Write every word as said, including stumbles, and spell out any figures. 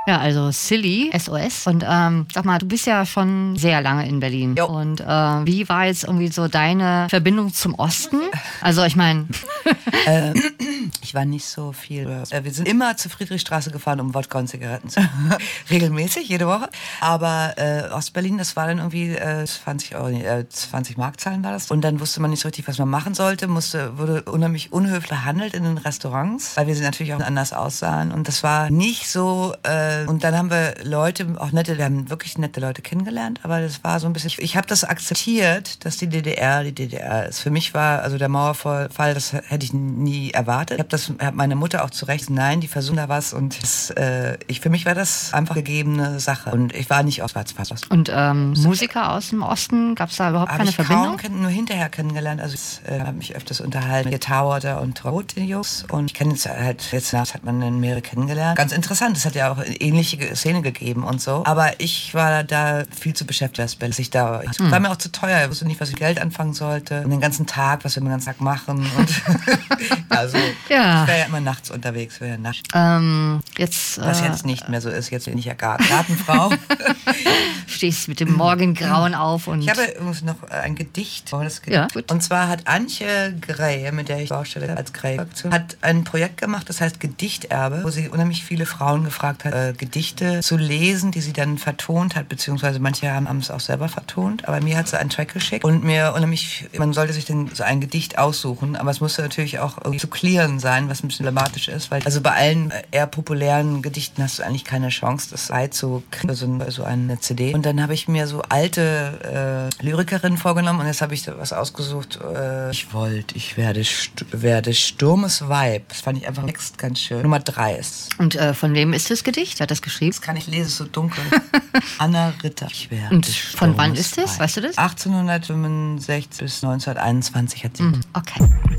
Ja, also Silly, S O S. Und ähm, sag mal, du bist ja schon sehr lange in Berlin. Jo. Und äh, wie war jetzt irgendwie so deine Verbindung zum Osten? Also ich meine... äh, ich war nicht so viel... Äh, wir sind immer zur Friedrichstraße gefahren, um Wodka und Zigaretten zu... Regelmäßig, jede Woche. Aber äh, Ostberlin, das war dann irgendwie äh, zwanzig Euro, äh, zwanzig Mark zahlen war das. Und dann wusste man nicht so richtig, was man machen sollte. Musste, wurde unheimlich unhöflich behandelt in den Restaurants, weil wir sie natürlich auch anders aussahen. Und das war nicht so... Äh, und dann haben wir Leute, auch nette, wir haben wirklich nette Leute kennengelernt, aber das war so ein bisschen, ich, ich habe das akzeptiert, dass die D D R die D D R ist. Für mich war, also der Mauerfall, das hätte ich nie erwartet. Ich habe das, hab meine Mutter auch zu Recht, nein, die versuchen da was und das, äh, ich, für mich war das einfach gegebene Sache und ich war nicht aus Schwarz-Weiß. Und ähm, Musiker aus dem Osten, gab es da überhaupt hab keine ich Verbindung? Kaum, nur hinterher kennengelernt, also ich äh, habe mich öfters unterhalten, mit Tower und Rot, den Jungs, und ich kenne jetzt halt, jetzt hat man dann mehrere kennengelernt. Ganz interessant, das hat ja auch ähnliche Szene gegeben und so. Aber ich war da viel zu beschäftigt, dass ich da, ich war mir auch zu teuer. Ich wusste nicht, was ich Geld anfangen sollte. Und den ganzen Tag, was wir den ganzen Tag machen. Und also, ja. Ich wäre ja immer nachts unterwegs. Ja nachts. Ähm, jetzt, was äh, jetzt nicht mehr so ist. Jetzt bin ich ja Garten, Gartenfrau. Stehst mit dem Morgengrauen auf und... Ich habe übrigens noch ein Gedicht. Oh, das Gedicht. Ja, gut. Und zwar hat Antje Grey, mit der ich vorstelle als Grey, hat ein Projekt gemacht, das heißt Gedichterbe, wo sie unheimlich viele Frauen gefragt hat, äh, Gedichte zu lesen, die sie dann vertont hat, beziehungsweise manche haben es auch selber vertont, aber mir hat sie einen Track geschickt und mir unheimlich, man sollte sich dann so ein Gedicht aussuchen, aber es musste natürlich auch irgendwie zu clearen sein, was ein bisschen problematisch ist, weil also bei allen eher populären Gedichten hast du eigentlich keine Chance, das Ei zu kriegen, so, so eine C D. Und dann habe ich mir so alte äh, Lyrikerinnen vorgenommen und jetzt habe ich was ausgesucht, äh, ich wollte, ich werde, st werde Sturmes Weib. Das fand ich einfach Text ganz schön. Nummer drei ist. Und äh, von wem ist das Gedicht? Wer hat das geschrieben? Das kann ich lesen, es ist so dunkel. Anna Ritter. Ich werde Und von wann ist das? Weißt du das? achtzehnhundertfünfundsechzig bis neunzehnhunderteinundzwanzig hat sie. Mhm. Okay.